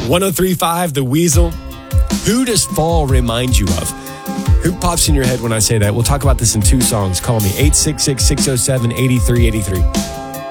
1035, The Weasel. Who does fall remind you of? Who pops in your head when I say that? We'll talk about this in 2 songs. Call me 866-607-8383.